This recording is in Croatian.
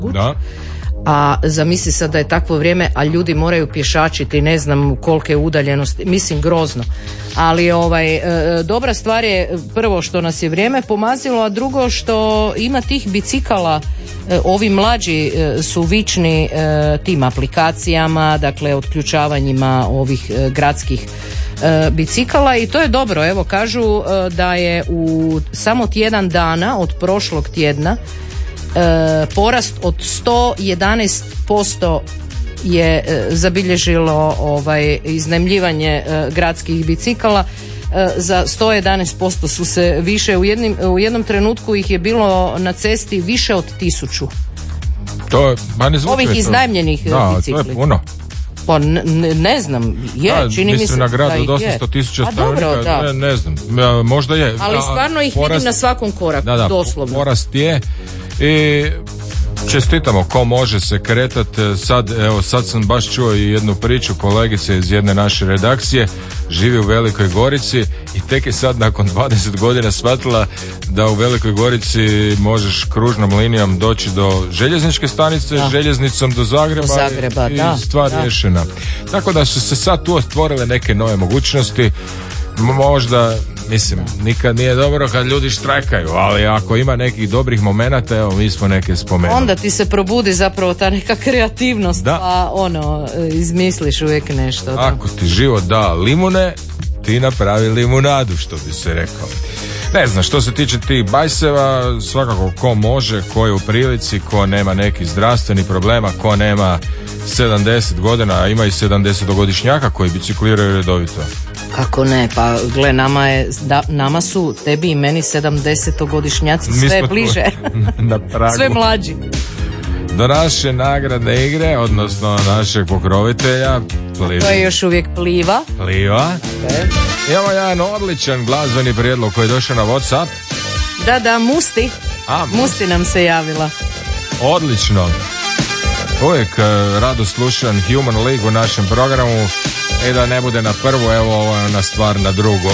Da. A zamisli sad da je takvo vrijeme, a ljudi moraju pješačiti ne znam kolike udaljenosti, mislim grozno. Ali dobra stvar je prvo što nas je vrijeme pomazilo, a drugo što ima tih bicikala, ovi mlađi su vični tim aplikacijama, dakle otključavanjima ovih gradskih bicikala i to je dobro. Evo kažu da je u samo tjedan dana od prošlog tjedna porast od 111% je zabilježilo iznajmljivanje gradskih bicikala. Za 111% su se više, u jednom trenutku ih je bilo na cesti više od 1000. To, ovih iznajmljenih bicikli. To je puno. Pa ne znam, čini mi se na gradu da ih od je. 800,000 stanovnika, ne znam, možda je. Ali stvarno ih vidim na svakom koraku, doslovno. Porast je i čestitamo ko može se kretati. Sad sam baš čuo i jednu priču kolegice iz jedne naše redakcije, živi u Velikoj Gorici i tek je sad nakon 20 godina shvatila da u Velikoj Gorici možeš kružnom linijom doći do željezničke stanice, željeznicom do Zagreba i stvar riješena. Tako da su se sad tu otvorile neke nove mogućnosti. Možda, mislim, nikad nije dobro kad ljudi štrajkaju, ali ako ima nekih dobrih momenata, evo mi smo neke spomenuli. Onda ti se probudi zapravo ta neka kreativnost, pa izmisliš uvijek nešto. Ako ti život da limune, ti napravi limunadu, što bi se rekao. Ne znam, što se tiče tih bajseva, svakako ko može, ko je u prilici, ko nema nekih zdravstvenih problema, ko nema 70 godina, a ima i 70-godišnjaka koji bicikliraju redovito. Kako ne, pa gle, nama su, tebi i meni 70-godišnjaci sve bliže, sve mlađi. Do naše nagradne igre, odnosno našeg pokrovitelja, to je još uvijek Pliva. Okay. Imamo jedan odličan glazbeni prijedlog koji je došao na WhatsApp. Da, Musti nam se javila. Odlično. Uvijek rado slušan Human League u našem programu. I da ne bude na prvu, evo ovo je ona stvar na drugo.